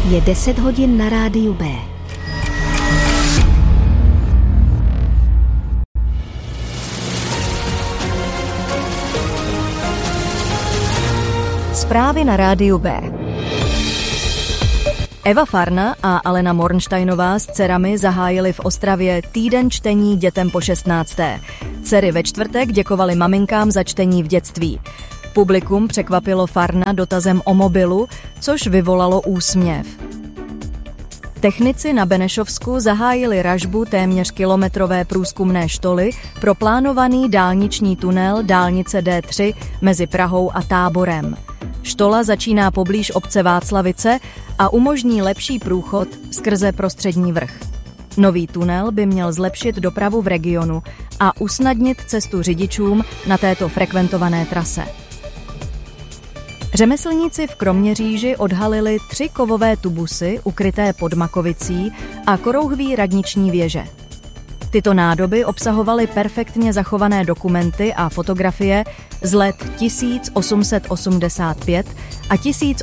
Je 10 hodin na rádiu B. Zprávy na rádiu B. Eva Farna a Alena Mornsteinová s dcerami zahájili v Ostravě týden čtení dětem po 16. Dcery ve čtvrtek děkovaly maminkám za čtení v dětství. Publikum překvapilo Farna dotazem o mobilu, což vyvolalo úsměv. Technici na Benešovsku zahájili ražbu téměř kilometrové průzkumné štoly pro plánovaný dálniční tunel dálnice D3 mezi Prahou a Táborem. Štola začíná poblíž obce Václavice a umožní lepší průchod skrze Prostřední vrch. Nový tunel by měl zlepšit dopravu v regionu a usnadnit cestu řidičům na této frekventované trase. Řemeslníci v Kroměříži odhalili 3 kovové tubusy ukryté pod Makovicí a korouhví radniční věže. Tyto nádoby obsahovaly perfektně zachované dokumenty a fotografie z let 1885 a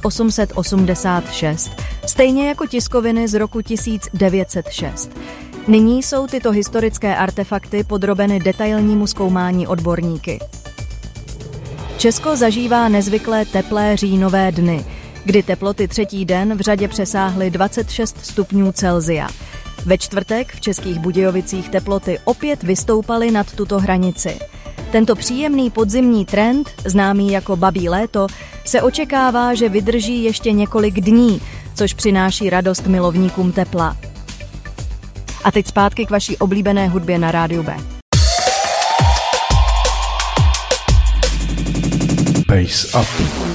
1886, stejně jako tiskoviny z roku 1906. Nyní jsou tyto historické artefakty podrobeny detailnímu zkoumání odborníky. Česko zažívá nezvyklé teplé říjnové dny, kdy teploty třetí den v řadě přesáhly 26 stupňů Celsia. Ve čtvrtek v Českých Budějovicích teploty opět vystoupaly nad tuto hranici. Tento příjemný podzimní trend, známý jako babí léto, se očekává, že vydrží ještě několik dní, což přináší radost milovníkům tepla. A teď zpátky k vaší oblíbené hudbě na rádiu B. Base up.